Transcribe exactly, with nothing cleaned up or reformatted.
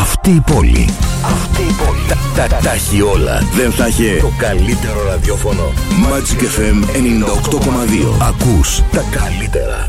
Αυτή η πόλη. Αυτή η πόλη. Τα, τα, τα έχει όλα. Δεν θα είχε το καλύτερο ραδιόφωνο. Magic εφ εμ ενενήντα οκτώ κόμμα δύο. Ακούς τα καλύτερα.